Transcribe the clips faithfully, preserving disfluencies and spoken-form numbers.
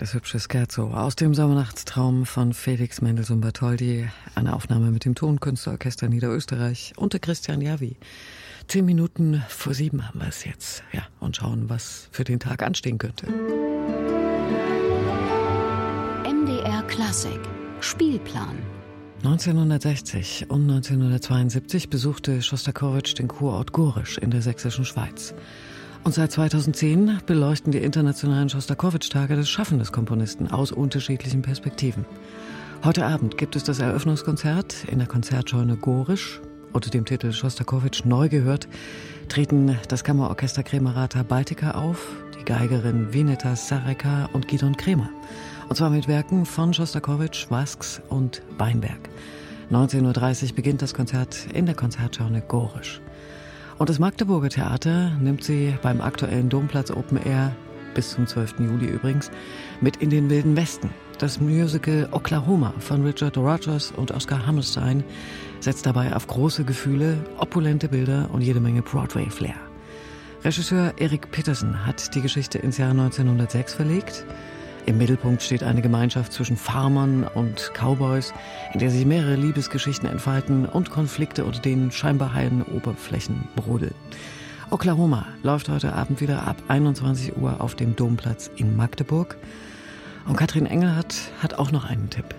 Das hübsche Scherzo aus dem Sommernachtstraum von Felix Mendelssohn Bartholdy. Eine Aufnahme mit dem Tonkünstlerorchester Niederösterreich unter Christian Javi. Zehn Minuten vor sieben haben wir es jetzt. Ja, und schauen, was für den Tag anstehen könnte. M D R Klassik Spielplan. neunzehnhundertsechzig und neunzehnhundertzweiundsiebzig besuchte Schostakowitsch den Kurort Gorisch in der sächsischen Schweiz. Und seit zweitausendzehn beleuchten die internationalen Schostakowitsch-Tage das Schaffen des Komponisten aus unterschiedlichen Perspektiven. Heute Abend gibt es das Eröffnungskonzert in der Konzertscheune Gorisch. Unter dem Titel Schostakowitsch neu gehört treten das Kammerorchester Kremerata Baltica auf, die Geigerin Vineta Sareka und Gidon Kremer. Und zwar mit Werken von Schostakowitsch, Wasks und Weinberg. neunzehn Uhr dreißig beginnt das Konzert in der Konzertscheune Gorisch. Und das Magdeburger Theater nimmt sie beim aktuellen Domplatz Open Air, bis zum zwölften Juli übrigens, mit in den Wilden Westen. Das Musical Oklahoma von Richard Rodgers und Oscar Hammerstein setzt dabei auf große Gefühle, opulente Bilder und jede Menge Broadway-Flair. Regisseur Erik Peterson hat die Geschichte ins Jahr neunzehnhundertsechs verlegt. Im Mittelpunkt steht eine Gemeinschaft zwischen Farmern und Cowboys, in der sich mehrere Liebesgeschichten entfalten und Konflikte unter den scheinbar heilen Oberflächen brodeln. Oklahoma läuft heute Abend wieder ab einundzwanzig Uhr auf dem Domplatz in Magdeburg. Und Katrin Engelhardt hat auch noch einen Tipp.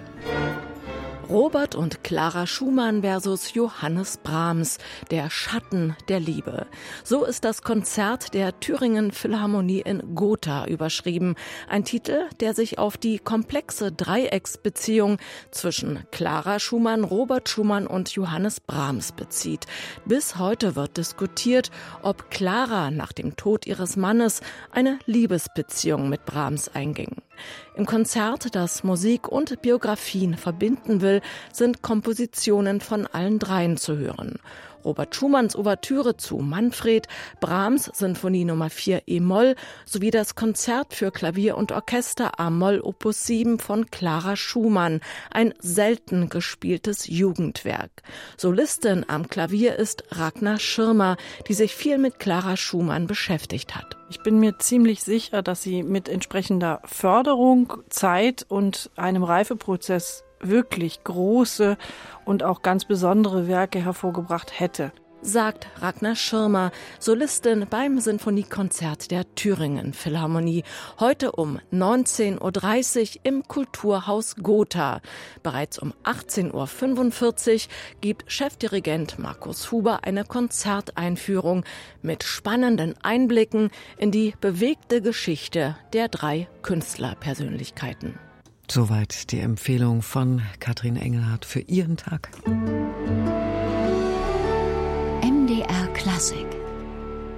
Robert und Clara Schumann versus Johannes Brahms, der Schatten der Liebe. So ist das Konzert der Thüringen Philharmonie in Gotha überschrieben. Ein Titel, der sich auf die komplexe Dreiecksbeziehung zwischen Clara Schumann, Robert Schumann und Johannes Brahms bezieht. Bis heute wird diskutiert, ob Clara nach dem Tod ihres Mannes eine Liebesbeziehung mit Brahms einging. Im Konzert, das Musik und Biografien verbinden will, sind Kompositionen von allen dreien zu hören. Robert Schumanns Ouvertüre zu Manfred, Brahms Sinfonie Nummer vier E-Moll sowie das Konzert für Klavier und Orchester A-Moll Opus sieben von Clara Schumann, ein selten gespieltes Jugendwerk. Solistin am Klavier ist Ragnar Schirmer, die sich viel mit Clara Schumann beschäftigt hat. Ich bin mir ziemlich sicher, dass sie mit entsprechender Förderung, Zeit und einem Reifeprozess wirklich große und auch ganz besondere Werke hervorgebracht hätte, sagt Ragnar Schirmer, Solistin beim Sinfoniekonzert der Thüringen Philharmonie. Heute um neunzehn Uhr dreißig im Kulturhaus Gotha. Bereits um achtzehn Uhr fünfundvierzig gibt Chefdirigent Markus Huber eine Konzerteinführung mit spannenden Einblicken in die bewegte Geschichte der drei Künstlerpersönlichkeiten. Soweit die Empfehlung von Katrin Engelhardt für ihren Tag. M D R Klassik.